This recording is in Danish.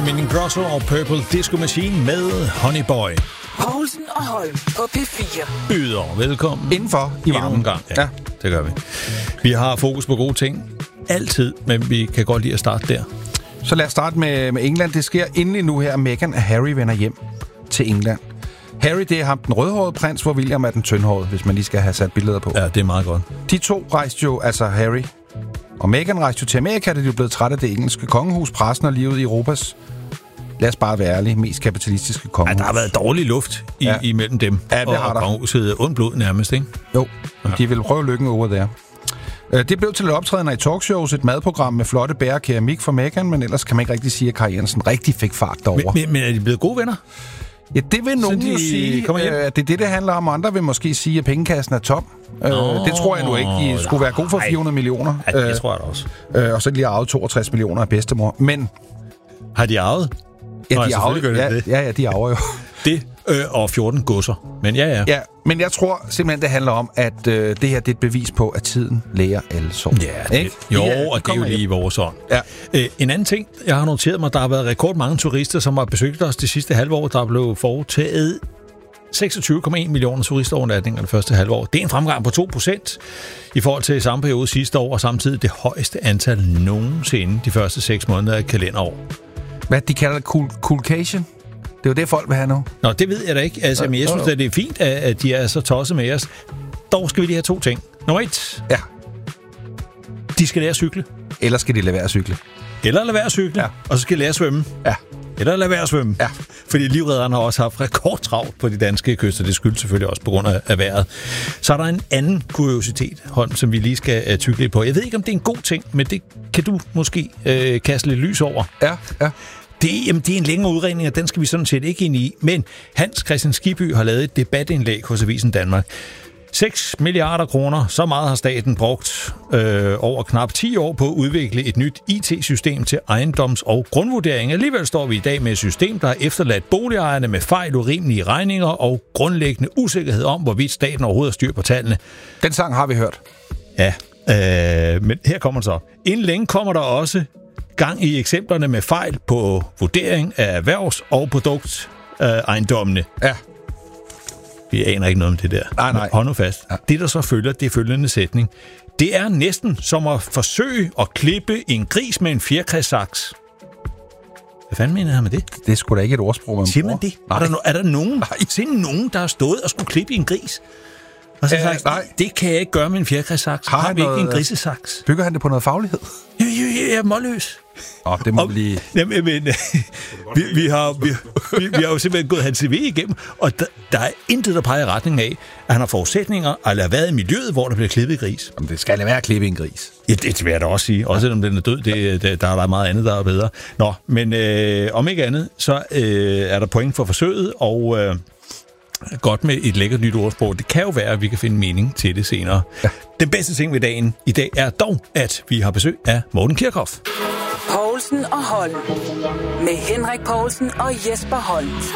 Benjamin Ingrosso og Purple Disco Machine med Honey Boy. Poulsen og Holm på P4. Byder velkommen. Indenfor i varmen. Gang. Ja, det gør vi. Vi har fokus på gode ting. Altid, men vi kan godt lide at starte der. Så lad os starte med England. Det sker endelig nu her, at Meghan og Harry vender hjem til England. Harry, det er ham den rødhårede prins, hvor William er den tyndhårede, hvis man lige skal have sat billeder på. Ja, det er meget godt. De to rejste jo, altså Harry og Meghan rejste jo til Amerika, da de jo blevet trætte af det engelske kongehus, pressen og livet i Europas, lad os bare være ærlige, mest kapitalistiske kongehus. Ja, der har været dårlig luft imellem dem og kongehuset. Ondt blod nærmest, ikke? Jo, de vil prøve lykken over der. Det blev til et optrædende i talkshows, et madprogram med flotte bær og keramik for Meghan, men ellers kan man ikke rigtig sige, at karrieren sådan rigtig fik fart derover. Men er de blevet gode venner? Ja, det vil nogen jo sige, at det er det handler om. Andre vil måske sige, at pengekassen er tom. Det tror jeg nu ikke. De skulle være god for 400 millioner. Ja, det tror jeg da også. Og så lige arvet 62 millioner af bedstemor. Men har de arvet? Ja, de arver. Ja, de arver jo. Det og 14 godser. Men ja. Ja, men jeg tror simpelthen, det handler om, at det her det er et bevis på, at tiden læger alle sår. Ja, og det er jo lige i vores ånd. Ja. En anden ting, jeg har noteret mig, der har været rekordmange turister, som har besøgt os det sidste halve år. Der blev foretaget 26,1 millioner turistovernatninger det første halve år. Det er en fremgang på 2% i forhold til samme periode sidste år, og samtidig det højeste antal nogensinde de første 6 måneder af kalenderår. Hvad de kalder det? Coolcation? Det er jo det, folk vil have nu. Nå, det ved jeg da ikke. Altså, men jeg synes, at det er fint, at de er så tosset med os. Dog skal vi lige have 2 ting. Nummer 1. Ja. De skal lære at cykle. Eller skal de lade være at cykle. Eller lade være at cykle. Ja. Og så skal de lære at svømme. Ja. Eller lade være at svømme. Ja. Fordi livredderne har også haft rekordtravlt på de danske kyster. Det skyldes selvfølgelig også på grund af vejret. Så er der en anden kuriositet, Holm, som vi lige skal tykke lidt på. Jeg ved ikke, om det er en god ting, men det kan du måske kaste lidt lys over. Ja. Det er en længere udregning, og den skal vi sådan set ikke ind i. Men Hans Christian Skibby har lavet et debatindlæg hos Avisen Danmark. 6 milliarder kroner, så meget har staten brugt over knap 10 år på at udvikle et nyt IT-system til ejendoms- og grundvurdering. Alligevel står vi i dag med et system, der har efterladt boligejerne med fejl, urimelige regninger og grundlæggende usikkerhed om, hvorvidt staten overhovedet har styr på tallene. Den sang har vi hørt. Ja, men her kommer det så. Inden længe kommer der også gang i eksemplerne med fejl på vurdering af erhvervs- og produktejendommene. Ja. Vi aner ikke noget om det der. Nej. Hold nu fast. Ja. Det, der så følger, det er følgende sætning. Det er næsten som at forsøge at klippe en gris med en fjerkræsaks. Hvad fanden mener han med det? Det er sgu da ikke et ordsprog, man siger man det? Er der nogen, der har stået og skulle klippe en gris? Og så sagt, det kan jeg ikke gøre med en fjerkræsaks. Har vi ikke en grisesaks? Bygger han det på noget faglighed? Jeg er målløs. Det må blive... Jamen, vi har jo simpelthen gået hans CV igennem, og der er intet, der peger i retning af, at han har forudsætninger eller har været i miljøet, hvor der bliver klippet gris. Jamen, det skal da være at klippe en gris. Ja, det vil jeg da også sige. Også selvom den er død, der er meget andet, der er bedre. Nå, men om ikke andet, så er der point for forsøget, og... godt med et lækkert nyt ordsprog. Det kan jo være, at vi kan finde mening til det senere. Ja. Den bedste ting ved dagen i dag er dog, at vi har besøg af Morten Kirchhoff. Poulsen og Holm. Med Henrik Poulsen og Jesper Holm.